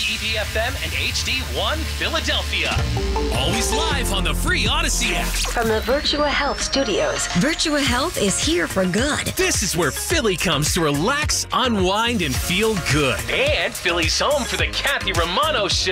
WEDFM and HD1 Philadelphia. Always live on the free Odyssey app. From the Virtua Health Studios, Virtua Health is here for good. This is where Philly comes to relax, unwind, and feel good. And Philly's home for the Kathy Romano Show.